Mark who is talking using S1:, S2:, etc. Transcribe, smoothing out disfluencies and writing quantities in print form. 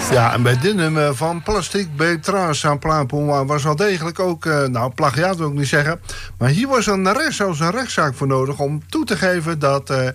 S1: Ja, en bij dit nummer van Plastic Betra's aan Plaanpoen was wel degelijk ook, plagiaat wil ik niet zeggen. Maar hier was zelfs een rechtszaak voor nodig om toe te geven dat